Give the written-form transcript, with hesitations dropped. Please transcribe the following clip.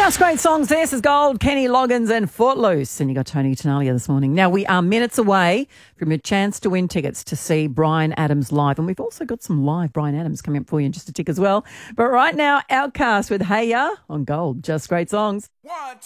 Just great songs. This is Gold, Kenny Loggins and Footloose. And you got Tony Tanalia this morning. Now, we are minutes away from your chance to win tickets to see Bryan Adams live. And we've also got some live Bryan Adams coming up for you in just a tick as well. But right now, Outcast with Hey Ya on Gold. Just great songs.